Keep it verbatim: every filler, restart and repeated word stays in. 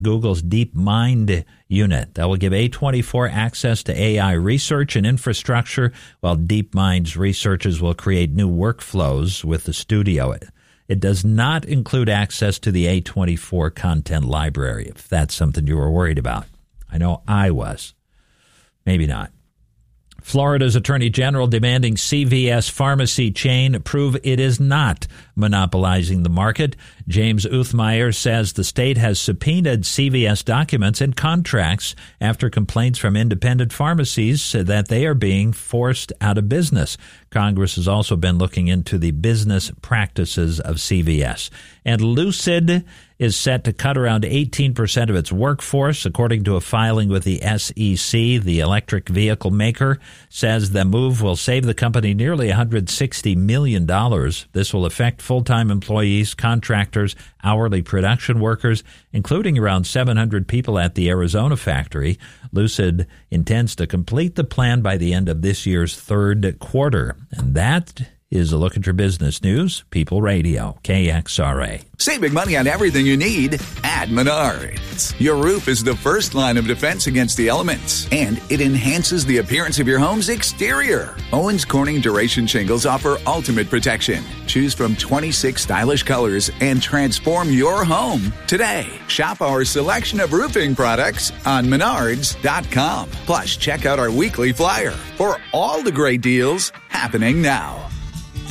Google's DeepMind unit that will give A twenty-four access to A I research and infrastructure, while DeepMind's researchers will create new workflows with the studio. It does not include access to the A twenty-four content library, if that's something you were worried about. I know I was. Maybe not. Florida's Attorney General demanding C V S pharmacy chain prove it is not monopolizing the market. James Uthmeyer says the state has subpoenaed C V S documents and contracts after complaints from independent pharmacies that they are being forced out of business. Congress has also been looking into the business practices of C V S. And Lucid is set to cut around eighteen percent of its workforce, according to a filing with the S E C. The electric vehicle maker says the move will save the company nearly one hundred sixty million dollars. This will affect full-time employees, contractors, hourly production workers, including around seven hundred people at the Arizona factory. Lucid intends to complete the plan by the end of this year's third quarter. And that is a look at your business news. People Radio, K X R A. Saving money on everything you need at Menards. Your roof is the first line of defense against the elements, and it enhances the appearance of your home's exterior. Owens Corning Duration Shingles offer ultimate protection. Choose from twenty-six stylish colors and transform your home today. Shop our selection of roofing products on Menards dot com. Plus, check out our weekly flyer for all the great deals happening now.